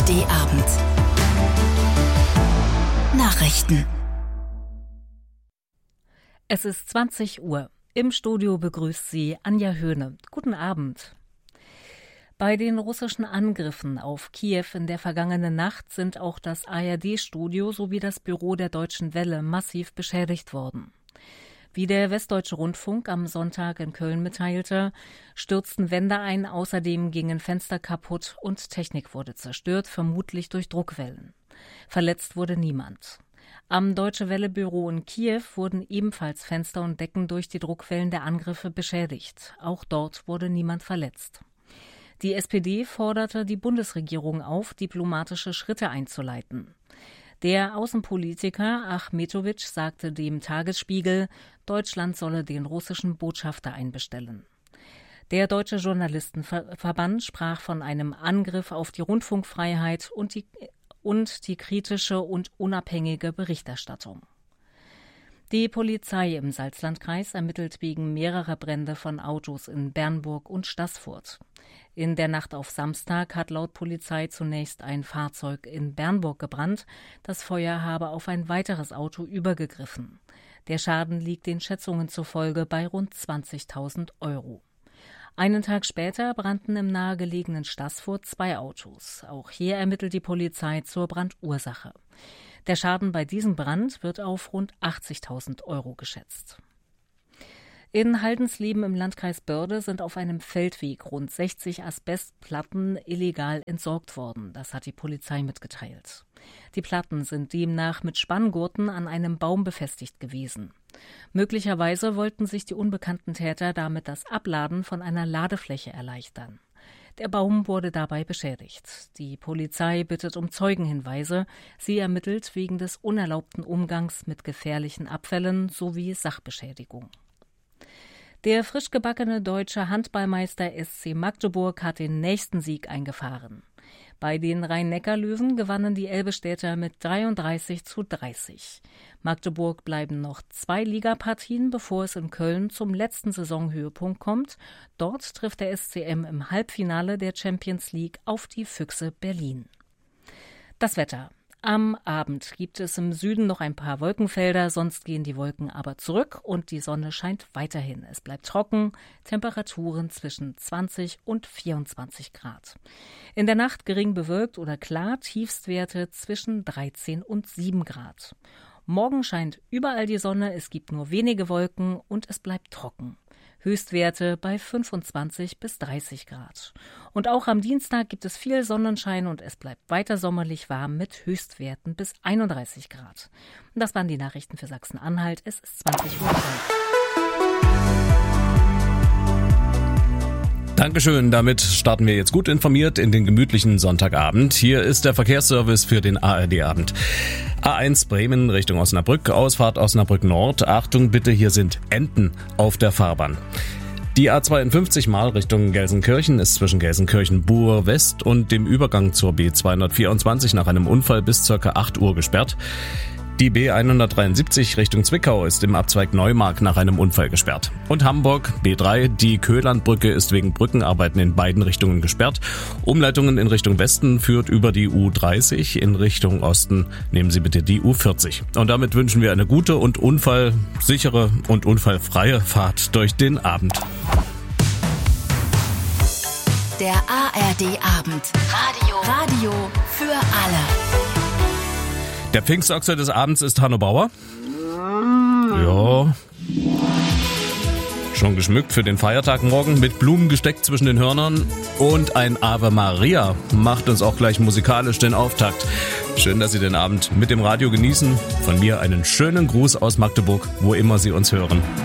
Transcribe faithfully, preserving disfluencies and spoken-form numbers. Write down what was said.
D-Abend. Nachrichten. Es ist zwanzig Uhr. Im Studio begrüßt Sie Anja Höhne. Guten Abend. Bei den russischen Angriffen auf Kiew in der vergangenen Nacht sind auch das A R D-Studio sowie das Büro der Deutschen Welle massiv beschädigt worden. Wie der Westdeutsche Rundfunk am Sonntag in Köln mitteilte, stürzten Wände ein, außerdem gingen Fenster kaputt und Technik wurde zerstört, vermutlich durch Druckwellen. Verletzt wurde niemand. Am Deutsche Welle-Büro in Kiew wurden ebenfalls Fenster und Decken durch die Druckwellen der Angriffe beschädigt. Auch dort wurde niemand verletzt. Die S P D forderte die Bundesregierung auf, diplomatische Schritte einzuleiten. Der Außenpolitiker Achmetowitsch sagte dem Tagesspiegel, Deutschland solle den russischen Botschafter einbestellen. Der Deutsche Journalistenverband sprach von einem Angriff auf die Rundfunkfreiheit und die, und die kritische und unabhängige Berichterstattung. Die Polizei im Salzlandkreis ermittelt wegen mehrerer Brände von Autos in Bernburg und Staßfurt. In der Nacht auf Samstag hat laut Polizei zunächst ein Fahrzeug in Bernburg gebrannt. Das Feuer habe auf ein weiteres Auto übergegriffen. Der Schaden liegt den Schätzungen zufolge bei rund zwanzigtausend Euro. Einen Tag später brannten im nahegelegenen Staßfurt zwei Autos. Auch hier ermittelt die Polizei zur Brandursache. Der Schaden bei diesem Brand wird auf rund achtzigtausend Euro geschätzt. In Haldensleben im Landkreis Börde sind auf einem Feldweg rund sechzig Asbestplatten illegal entsorgt worden. Das hat die Polizei mitgeteilt. Die Platten sind demnach mit Spanngurten an einem Baum befestigt gewesen. Möglicherweise wollten sich die unbekannten Täter damit das Abladen von einer Ladefläche erleichtern. Der Baum wurde dabei beschädigt. Die Polizei bittet um Zeugenhinweise. Sie ermittelt wegen des unerlaubten Umgangs mit gefährlichen Abfällen sowie Sachbeschädigung. Der frisch gebackene deutsche Handballmeister S C Magdeburg hat den nächsten Sieg eingefahren. Bei den Rhein-Neckar-Löwen gewannen die Elbestädter mit dreiunddreißig zu dreißig. Magdeburg bleiben noch zwei Ligapartien, bevor es in Köln zum letzten Saisonhöhepunkt kommt. Dort trifft der S C M im Halbfinale der Champions League auf die Füchse Berlin. Das Wetter. Am Abend gibt es im Süden noch ein paar Wolkenfelder, sonst gehen die Wolken aber zurück und die Sonne scheint weiterhin. Es bleibt trocken, Temperaturen zwischen zwanzig und vierundzwanzig Grad. In der Nacht gering bewölkt oder klar, Tiefstwerte zwischen dreizehn und sieben Grad. Morgen scheint überall die Sonne, es gibt nur wenige Wolken und es bleibt trocken. Höchstwerte bei fünfundzwanzig bis dreißig Grad. Und auch am Dienstag gibt es viel Sonnenschein und es bleibt weiter sommerlich warm mit Höchstwerten bis einunddreißig Grad. Und das waren die Nachrichten für Sachsen-Anhalt. Es ist zwanzig Uhr. Dankeschön, damit starten wir jetzt gut informiert in den gemütlichen Sonntagabend. Hier ist der Verkehrsservice für den A R D-Abend. A eins Bremen Richtung Osnabrück, Ausfahrt Osnabrück Nord. Achtung bitte, hier sind Enten auf der Fahrbahn. Die A zweiundfünfzig Mal Richtung Gelsenkirchen ist zwischen Gelsenkirchen-Buhr West und dem Übergang zur B zweihundertvierundzwanzig nach einem Unfall bis ca. acht Uhr gesperrt. Die B hundertdreiundsiebzig Richtung Zwickau ist im Abzweig Neumark nach einem Unfall gesperrt. Und Hamburg B drei, die Köhlandbrücke ist wegen Brückenarbeiten in beiden Richtungen gesperrt. Umleitungen in Richtung Westen führt über die U dreißig, in Richtung Osten nehmen Sie bitte die U vierzig. Und damit wünschen wir eine gute und unfallsichere und unfallfreie Fahrt durch den Abend. Der A R D-Abend. Radio. Radio für alle. Der Pfingstochse des Abends ist Hanno Bauer. Ja. Schon geschmückt für den Feiertag morgen, mit Blumen gesteckt zwischen den Hörnern. Und ein Ave Maria macht uns auch gleich musikalisch den Auftakt. Schön, dass Sie den Abend mit dem Radio genießen. Von mir einen schönen Gruß aus Magdeburg, wo immer Sie uns hören.